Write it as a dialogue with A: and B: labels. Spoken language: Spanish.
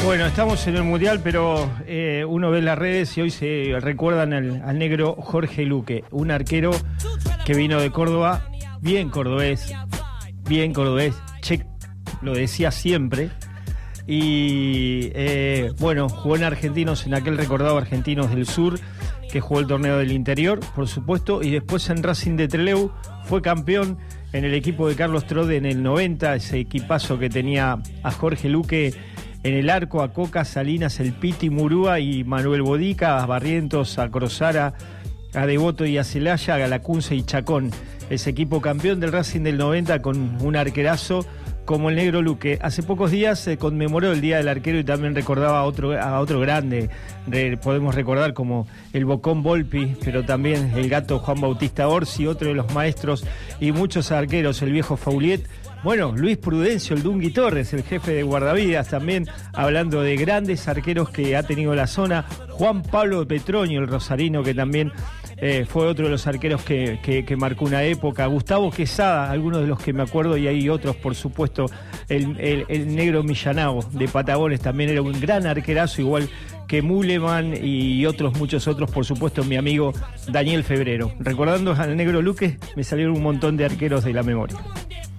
A: Bueno, estamos en el Mundial, pero uno ve las redes y hoy se recuerdan al negro Jorge Luque, un arquero que vino de Córdoba, bien cordobés, Che lo decía siempre. Y bueno, jugó en Argentinos, en aquel recordado Argentinos del Sur, que jugó el torneo del interior, por supuesto, y después en Racing de Trelew fue campeón en el equipo de Carlos Trode en el 90, ese equipazo que tenía a Jorge Luque en el arco, a Coca, Salinas, El Piti, Murúa y Manuel Bodica, a Barrientos, a Cruzara, a Devoto y a Celaya, a Galacunce y Chacón. Ese equipo campeón del Racing del 90 con un arquerazo como el negro Luque. Hace pocos días se conmemoró el Día del Arquero y también recordaba a otro grande. Podemos recordar como el Bocón Volpi, pero también el gato Juan Bautista Orsi, otro de los maestros, y muchos arqueros, el viejo Fauliet. Bueno, Luis Prudencio, el Dungui Torres, el jefe de guardavidas, también hablando de grandes arqueros que ha tenido la zona. Juan Pablo Petroño, el rosarino, que también fue otro de los arqueros que marcó una época. Gustavo Quesada, algunos de los que me acuerdo, y hay otros, por supuesto. El negro Millanao de Patagones también era un gran arquerazo, igual que Muleman y muchos otros, por supuesto, mi amigo Daniel Febrero. Recordando al negro Luque, me salieron un montón de arqueros de la memoria.